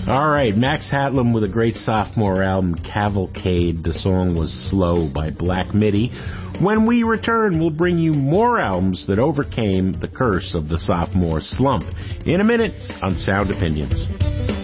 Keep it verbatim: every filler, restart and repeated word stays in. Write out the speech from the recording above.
All right, Max Hatlam with a great sophomore album, Cavalcade. The song was Slow by Black Midi. When we return, we'll bring you more albums that overcame the curse of the sophomore slump. In a minute on Sound Opinions.